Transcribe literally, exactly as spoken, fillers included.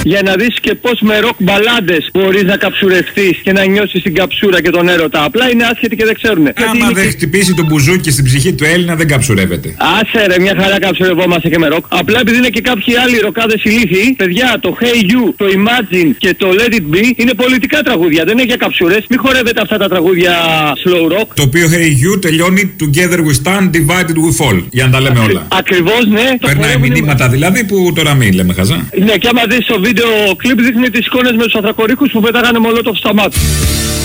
Για να δεις και πώς με ροκ μπαλάντες μπορείς να καψουρευτείς και να νιώσεις την καψούρα και τον έρωτα. Απλά είναι άσχετοι και δεν ξέρουν. Άμα δεν είναι... χτυπήσει τον μπουζούκι στην ψυχή του Έλληνα, δεν καψουρεύεται. Άσε ρε, μια χαρά καψουρευόμαστε και με ροκ. Απλά επειδή είναι και κάποιοι άλλοι ροκάδες ηλίθιοι, παιδιά, το Hey You, το Imagine και το Let It Be είναι πολιτικά τραγούδια. Δεν είναι για καψουρές. Μην χορεύετε αυτά τα τραγούδια slow rock. Το οποίο Hey You τελειώνει Together we stand, divided we fall. Για να τα λέμε όλα. Ακριβώς, ναι. Περνάει μηνύματα δηλαδή που τώρα μην λέμε χαζά. Ναι, και άμα δεις το βίντεο κλιπ δείχνει τις εικόνες με τους ανθρακορίχους που πετάγανε μολότοφ στα μάτια.